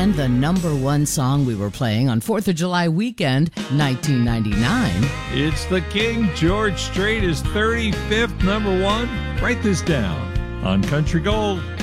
And the number one song we were playing on 4th of July weekend, 1999. It's the King, George Strait, his 35th number one. Write this down on Country Gold.